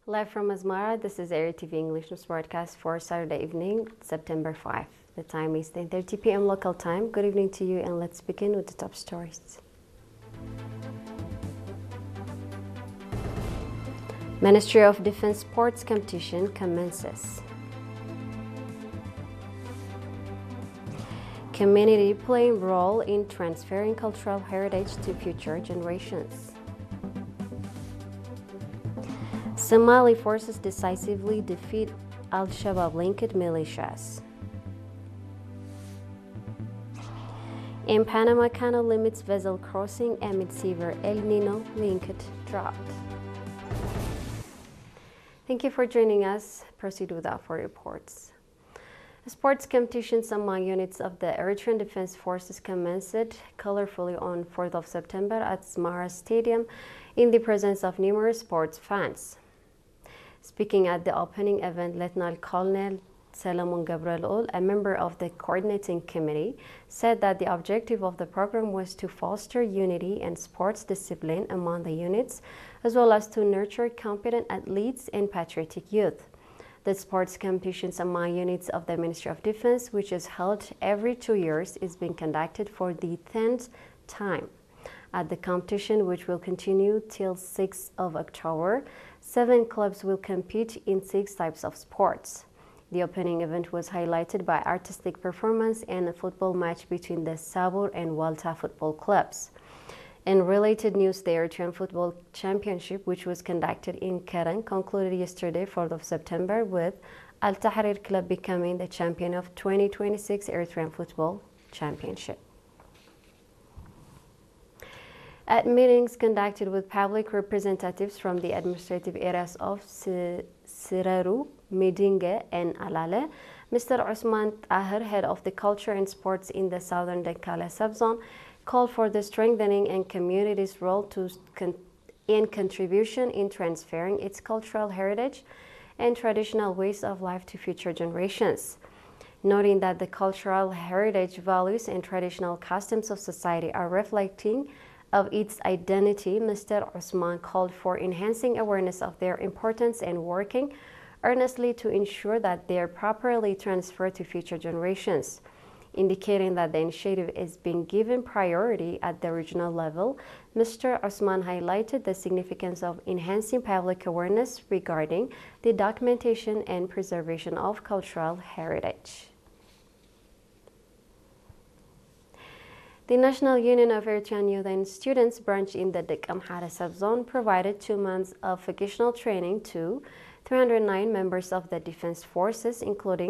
Live from Asmara, this is Area TV English News broadcast for Saturday evening, September 5. The time is 10:30 p.m. local time. Good evening to you, and let's begin with the top stories. Ministry of Defense Sports Competition commences. Community playing role in transferring cultural heritage to future generations. Somali forces decisively defeat Al-Shabaab-linked militias. In Panama Canal limits vessel crossing amid severe El Nino-linked drought. Thank you for joining us. Proceed with our reports. Sports competitions among units of the Eritrean Defense Forces commenced colorfully on 4th of September at Asmara Stadium in the presence of numerous sports fans. Speaking at the opening event, Lieutenant Colonel Solomon Gabriel, a member of the coordinating committee, said that the objective of the program was to foster unity and sports discipline among the units, as well as to nurture competent athletes and patriotic youth. The sports competitions among units of the Ministry of Defense, which is held every 2 years, is being conducted for the 10th time. At the competition, which will continue till 6th of October, 7 clubs will compete in 6 types of sports. The opening event was highlighted by artistic performance and a football match between the Sabur and Walta football clubs. In related news, the Eritrean Football Championship, which was conducted in Keren, concluded yesterday, 4th of September, with Al Tahrir Club becoming the champion of 2026 Eritrean Football Championship. At meetings conducted with public representatives from the administrative areas of Siraru, Medinge, and Alale, Mr. Osman Tahir, head of the culture and sports in the southern Denkale subzone, called for the strengthening and community's role in contribution in transferring its cultural heritage and traditional ways of life to future generations. Noting that the cultural heritage, values, and traditional customs of society are reflecting of its identity, Mr. Osman called for enhancing awareness of their importance and working earnestly to ensure that they are properly transferred to future generations. Indicating that the initiative is being given priority at the regional level, Mr. Osman highlighted the significance of enhancing public awareness regarding the documentation and preservation of cultural heritage. The National Union of Eritrean Youth and Students branch in the Dik Amhara subzone provided 2 months of vocational training to 309 members of the defense forces, including